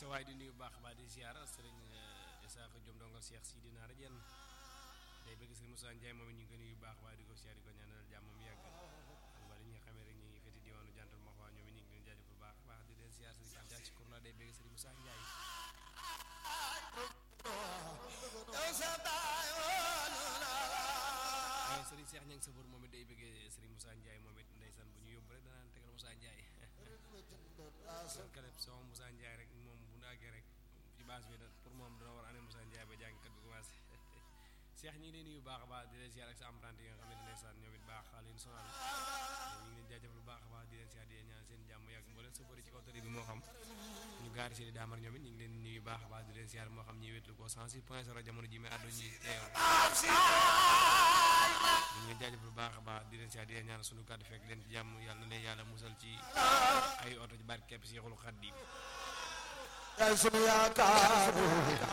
sa waay di nuyu baax baa di ziar sëriñ Isaaxa Diom dongal Cheikh Sidi Naar Dieng day bëgg sëriñ Moussa Ndiaye moom it ñu ngi ko nuyu baax baa di ko ziar di ko ñaanal jàmmam yàgg wala ñi nga xamee rek ñu ngi feti diwaanu jantal ma waa ñoom it ñu ngi leen jaajëfal baax baax di leen ziar sëriñ Pape Dia ci Kourla day bëgg sëriñ Moussa Ndiaye sëriñ Cheikh ña ngi sa bër moom it day bëggee sëriñ Moussa Ndiaye moom it ndeysaan bu ñu yóbbu rek danaan tegal Moussa Ndiaye kaleb sama Moussa Ndiaye rek moom bu ndaagee rek ci base bi pour moom dana war a ane Moussa Ndiaye ba jàngkat bi commencé Cheikh ñi ngi leen nuyu baax a baax di leen ziar ak sa emprunté yi nga xam ne ndeysaan ñoom it baax leen sonal ñu ngi leen jaajëfal bu baax a baax di leen ziar di leen ñaan seen jàmm yàgg mbooleen sa bëri ci kaw tali bi moo xam ñu gaari seen i daamar ñoom it ñu ngi leen nuyu baax a baax di leen ziar moo xam ñuy wétlu ko 106.0 jamono ji may àddu ñi teew ñu ngi jaajëfal bu baax a baax di leen ziar di leen ñaan suñu kàddu fekk leen ci jàmm yàlla na leen yàlla musal ci ay oto ci barke Seexul Xadiim yaay sunu yaakaar